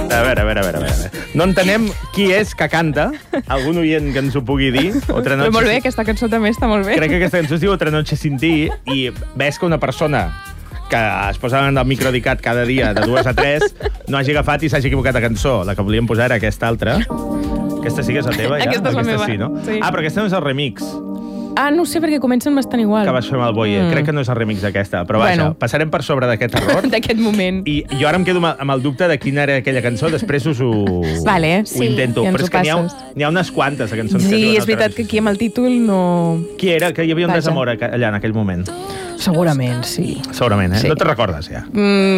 A veure. No entenem qui és que canta. Algun oient que ens ho pugui dir. Però molt bé, aquesta cançó també està molt bé. Crec que aquesta cançó es diu Otra noche sin ti i ves que una persona que es posa davant del microdicat cada dia de 2 a 3 no hagi agafat i s'hagi equivocat de cançó. La que volíem posar era aquesta altra. Aquesta sí que és la teva, ja? Aquesta és la meva. Sí, no? Sí. Ah, però aquesta no és el remix. Ah, no sé, perquè comencen bastant igual. Que vas fer amb el Boye. Crec que no és el remix d'aquesta. Però vaja, passarem per sobre d'aquest error. D'aquest moment. I jo ara em quedo amb el dubte de quina era aquella cançó. Després us ho intento. Però és que n'hi ha unes quantes de cançons que diuen... Sí, és veritat que aquí amb el títol no... Qui era? Que hi havia un desamor allà en aquell moment. Segurament, sí. Segurament, eh? Sí. No te recordes, ja?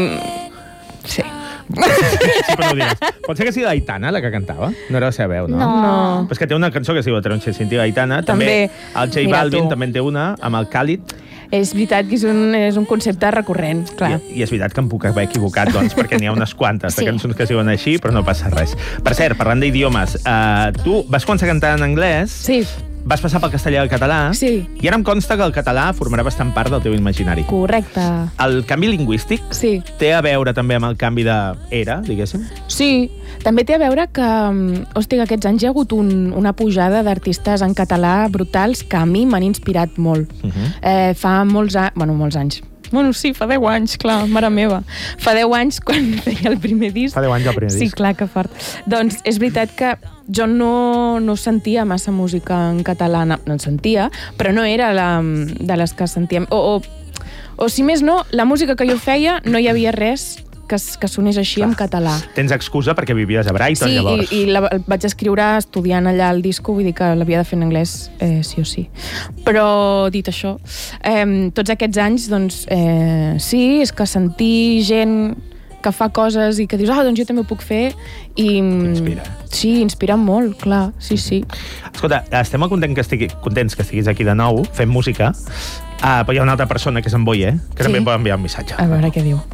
Sí. Sí, però no ho diràs. Pot ser que sigui l'Aitana, la que cantava? No era la seva veu, no? No. Però és que té una cançó que es diu Otra noche sin ti, l'Aitana. També el J Balvin també en té una, amb el Khalid. És veritat que és un concepte recurrent, clar. I és veritat que em puc haver equivocat, doncs, perquè n'hi ha unes quantes de cançons que es diuen així, però no passa res. Per cert, parlant d'idiomes, tu vas començar a cantar en anglès... Sí. Vas passar pel castellà i el català. Sí. I ara em consta que el català formarà bastant part del teu imaginari. Correcte. El canvi lingüístic té a veure també amb el canvi d'era, diguéssim? Sí. També té a veure que, hòstia, aquests anys hi ha hagut una pujada d'artistes en català brutals que a mi m'han inspirat molt. Fa molts anys. Bueno, sí, fa 10 anys, clar, mare meva. Fa 10 anys, quan feia el primer disc... Fa 10 anys el primer disc. Sí, clar, que fort. Doncs és veritat que jo no sentia massa música en català, no en sentia, però no era de les que sentíem. O si més no, la música que jo feia no hi havia res que sonés així en català. Tens excusa perquè vivies a Brighton, llavors. Sí, i vaig escriure estudiant allà el disco, vull dir que l'havia de fer en anglès, sí o sí. Però, dit això, tots aquests anys, doncs, sí, és que sentir gent que fa coses i que dius, doncs jo també ho puc fer, i... Inspira. Sí, inspira molt, clar, sí. Escolta, estem contents que estiguis aquí de nou, fent música, però hi ha una altra persona, que és en Boye, que també em pot enviar un missatge. A veure què diu.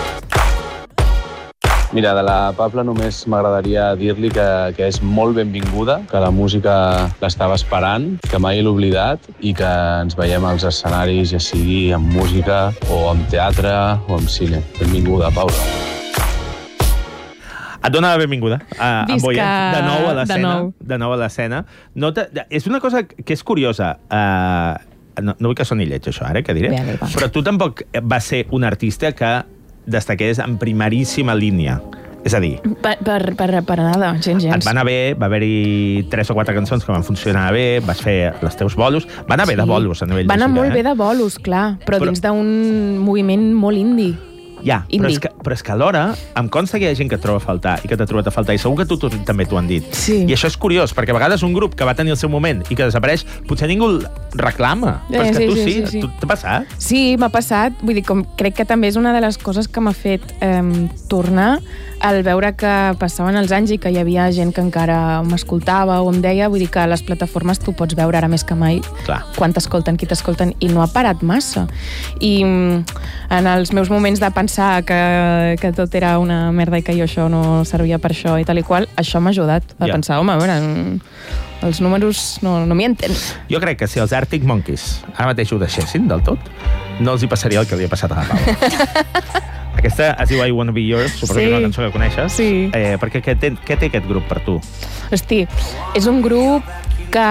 Mira, de la Pabla només m'agradaria dir-li que és molt benvinguda, que la música l'estava esperant, que mai l'he oblidat i que ens veiem als escenaris, ja sigui amb música o amb teatre o amb cine. Benvinguda, Paula. Et dona la benvinguda en Boye, de nou a l'escena. És una cosa que és curiosa. No vull que soni lleig, això, que diré. Però tu tampoc vas ser un artista que destaqués en primeríssima línia. És a dir... Per nada, gens. Et va anar bé, va haver-hi 3 o 4 cançons que van funcionar bé, vas fer els teus bolos. Va anar bé de bolos a nivell de gira. Va anar molt bé de bolos, clar, però dins d'un moviment molt indie. Ja, però és que alhora em consta que hi ha gent que et troba a faltar i que t'ha trobat a faltar, i segur que tu també t'ho han dit. Sí. I això és curiós, perquè a vegades un grup que va tenir el seu moment i que desapareix, potser ningú el reclama. Però és que tu sí. T'ha passat? Sí, m'ha passat. Vull dir, crec que també és una de les coses que m'ha fet tornar al veure que passaven els anys i que hi havia gent que encara m'escoltava o em deia, vull dir que a les plataformes tu pots veure ara més que mai quan t'escolten, qui t'escolten, i no ha parat massa. I en els meus moments de pensar que tot era una merda i que jo això no servia per això i tal i qual, això m'ha ajudat a pensar, home, a veure, els números no m'hi entén. Jo crec que si els Arctic Monkeys ara mateix ho deixessin del tot, no els hi passaria el que li ha passat a la Paula. Aquesta es diu I Wanna Be Yours, suposo que és una cançó que coneixes. Sí. Perquè què té aquest grup per tu? Hosti, és un grup que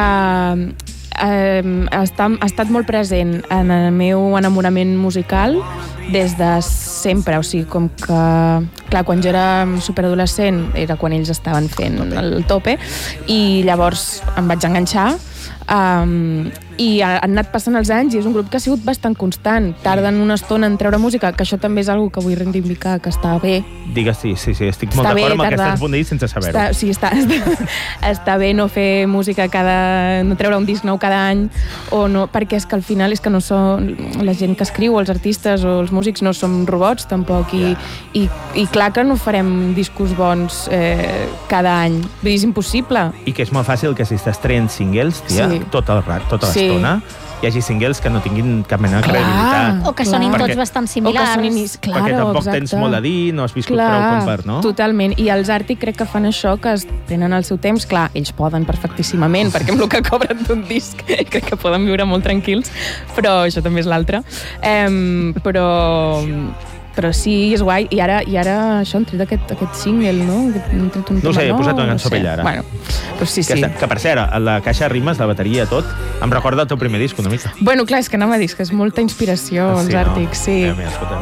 ha estat molt present en el meu enamorament musical des de sempre, o sigui, com que... Clar, quan jo era superadolescent era quan ells estaven fent el tope, i llavors em vaig enganxar, i han anat passant els anys i és un grup que ha sigut bastant constant. Tarden una estona en treure música, que això també és una cosa que vull reivindicar, que està bé. Digues sí, estic molt d'acord amb aquest punt de vista sense saber-ho. Sí, està bé no fer música no treure un disc nou cada any, o no, perquè és que al final és que no són la gent que escriu, els artistes o els músics no som robots tampoc, i clar que no farem discos bons cada any. Vull dir, és impossible. I que és molt fàcil que si estàs traient singles, tia, tota l'estona, hi hagi singles que no tinguin cap mena de credibilitat. O que sonin tots bastant similars. Perquè tampoc tens molt a dir, no has viscut prou com per, no? Totalment. I els Àrtic crec que fan això, que tenen el seu temps. Clar, ells poden perfectíssimament, perquè amb el que cobren d'un disc crec que poden viure molt tranquils, però això també és l'altre. Però Però sí, és guai. I ara això, han tret aquest single, no? No sé, he posat una cançó per ara. Bueno, però sí. Que per cert, la caixa de ritmes, la bateria, tot, em recorda el teu primer disc una mica. Bueno, clar, és que anava a dir que és molta inspiració, els Àrtics, sí. Mira, escolta.